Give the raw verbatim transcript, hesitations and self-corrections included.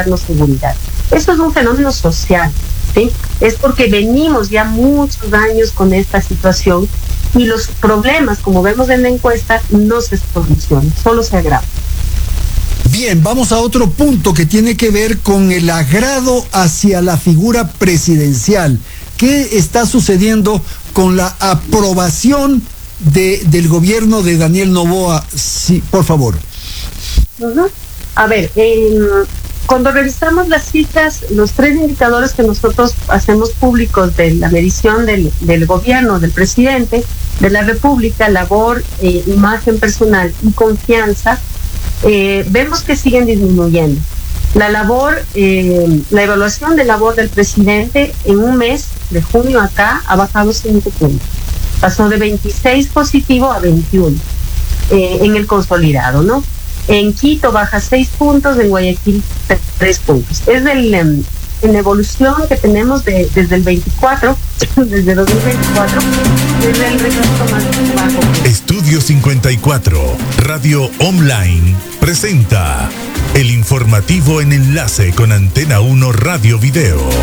darnos seguridad. Eso es un fenómeno social, ¿sí? Es porque venimos ya muchos años con esta situación y los problemas, como vemos en la encuesta, no se solucionan, solo se agravan. Bien, vamos a otro punto que tiene que ver con el agrado hacia la figura presidencial. ¿Qué está sucediendo con la aprobación de, del gobierno de Daniel Noboa? Sí, por favor. Uh-huh. A ver, eh, cuando revisamos las cifras, los tres indicadores que nosotros hacemos públicos de la medición del, del gobierno, del presidente de la República, labor, eh, imagen personal y confianza, eh, vemos que siguen disminuyendo. La labor, eh, la evaluación de labor del presidente en un mes, de junio acá, ha bajado cinco puntos. Pasó de veintiséis positivo a veintiuno eh, en el consolidado, ¿no? En Quito baja seis puntos, en Guayaquil tres puntos. Es el, um, en evolución que tenemos de, desde el veinticuatro, desde dos mil veinticuatro, desde el registro más bajo. Estudio cincuenta y cuatro, Radio Online, presenta el informativo en enlace con Antena uno Radio Video.